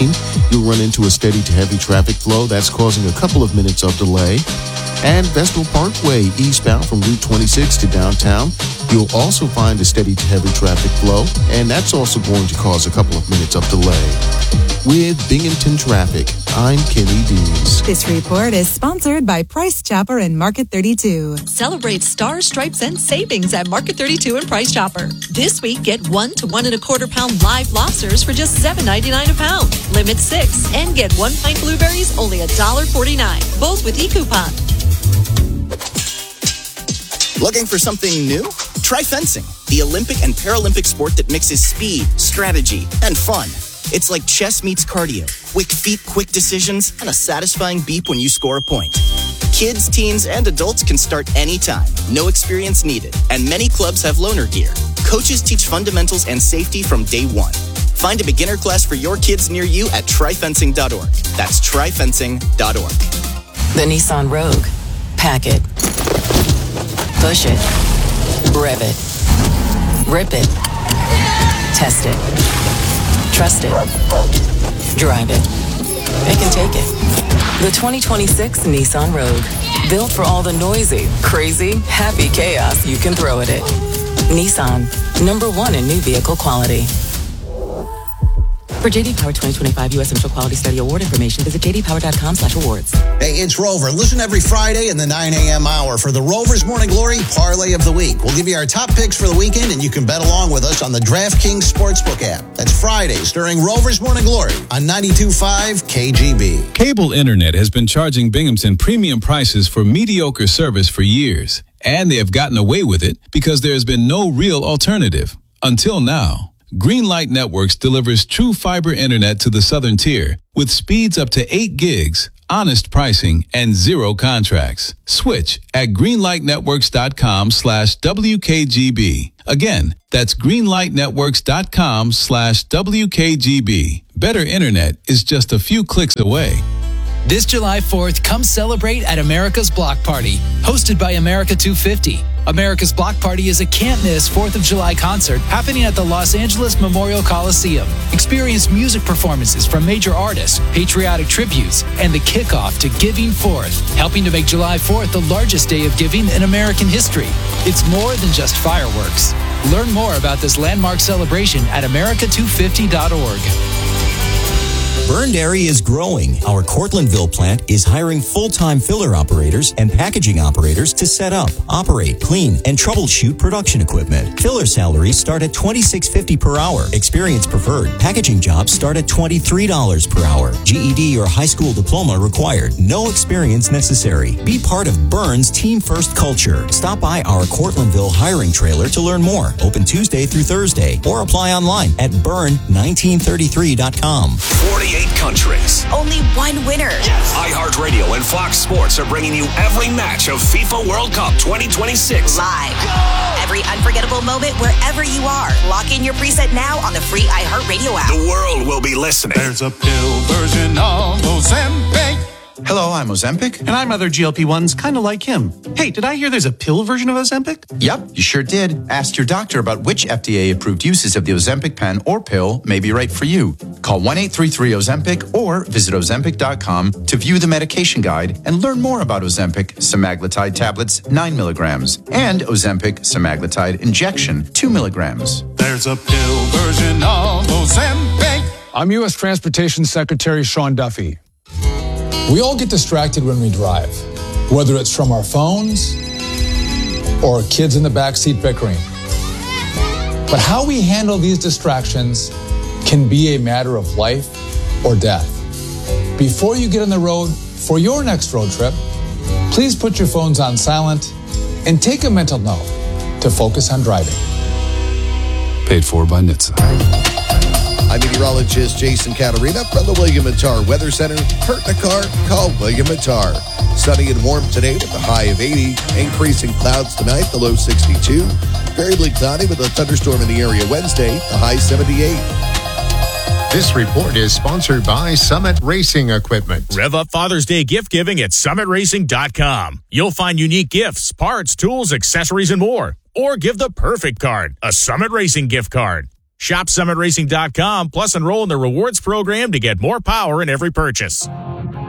you'll run into a steady to heavy traffic flow that's causing a couple of minutes of delay. And Vestal Parkway eastbound from Route 26 to downtown, you'll also find a steady to heavy traffic flow, and that's also going to cause a couple of minutes of delay. With Binghamton Traffic, I'm Kenny Deans. This report is sponsored by Price Chopper and Market 32. Celebrate stars, stripes, and savings at Market 32 and Price Chopper. This week, get 1 to 1 1/4 pound live lobsters for just $7.99 a pound. Limit 6 and get 1 pint blueberries only $1.49. Both with e-coupon. Looking for something new? Try fencing, the Olympic and Paralympic sport that mixes speed, strategy, and fun. It's like chess meets cardio. Quick feet, quick decisions, and a satisfying beep when you score a point. Kids, teens, and adults can start anytime. No experience needed. And many clubs have loaner gear. Coaches teach fundamentals and safety from day one. Find a beginner class for your kids near you at tryfencing.org. That's tryfencing.org. The Nissan Rogue. Pack it. Push it. Rev it. Rip it. Test it. Trust it. Drive it. It can take it. The 2026 Nissan Rogue. Built for all the noisy, crazy, happy chaos you can throw at it. Nissan. #1 in new vehicle quality. For J.D. Power 2025 U.S. Central Quality Study Award information, visit jdpower.com/awards. Hey, it's Rover. Listen every Friday in the 9 a.m. hour for the Rover's Morning Glory Parlay of the Week. We'll give you our top picks for the weekend, and you can bet along with us on the DraftKings Sportsbook app. That's Fridays during Rover's Morning Glory on 92.5 KGB. Cable Internet has been charging Binghamton premium prices for mediocre service for years, and they have gotten away with it because there has been no real alternative. Until now. Greenlight Networks delivers true fiber internet to the southern tier with speeds up to 8 gigs, honest pricing, and 0 contracts. Switch at greenlightnetworks.com/WKGB. Again, that's greenlightnetworks.com/WKGB. Better internet is just a few clicks away. This July 4th, come celebrate at America's Block Party, hosted by America 250. America's Block Party is a can't-miss 4th of July concert happening at the Los Angeles Memorial Coliseum. Experience music performances from major artists, patriotic tributes, and the kickoff to Giving Forth, helping to make July 4th the largest day of giving in American history. It's more than just fireworks. Learn more about this landmark celebration at america250.org. Byrne Dairy is growing. Our Cortlandville plant is hiring full-time filler operators and packaging operators to set up, operate, clean, and troubleshoot production equipment. Filler salaries start at $26.50 per hour. Experience preferred. Packaging jobs start at $23 per hour. GED or high school diploma required. No experience necessary. Be part of Byrne's Team First culture. Stop by our Cortlandville hiring trailer to learn more. Open Tuesday through Thursday or apply online at byrne1933.com. 48 countries. Only one winner. Yes. iHeartRadio and Fox Sports are bringing you every match of FIFA World Cup 2026. Live. Every unforgettable moment wherever you are. Lock in your preset now on the free iHeartRadio app. The world will be listening. There's a pill version of Ozempic. Hello, I'm Ozempic. And I'm other GLP-1s kind of like him. Hey, did I hear there's a pill version of Ozempic? Yep, you sure did. Ask your doctor about which FDA-approved uses of the Ozempic pen or pill may be right for you. Call 1-833-OZEMPIC or visit Ozempic.com to view the medication guide and learn more about Ozempic semaglutide tablets 9 milligrams and Ozempic semaglutide injection 2 milligrams. There's a pill version of Ozempic. I'm U.S. Transportation Secretary Sean Duffy. We all get distracted when we drive, whether it's from our phones or kids in the backseat bickering. But how we handle these distractions can be a matter of life or death. Before you get on the road for your next road trip, please put your phones on silent and take a mental note to focus on driving. Paid for by NHTSA. I'm meteorologist Jason Catarina from the William & Tar Weather Center. Hurt in a car? Call William & Tar. Sunny and warm today with a high of 80. Increasing clouds tonight, the low 62. Variably cloudy with a thunderstorm in the area Wednesday, the high 78. This report is sponsored by Summit Racing Equipment. Rev up Father's Day gift giving at summitracing.com. You'll find unique gifts, parts, tools, accessories, and more. Or give the perfect card, a Summit Racing gift card. Shop summitracing.com, plus enroll in the rewards program to get more power in every purchase.